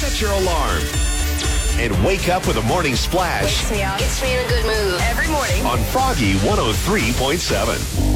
set your alarm. And wake up with a morning splash. Wakes me up. Gets me in a good mood. Every morning. On Froggy 103.7.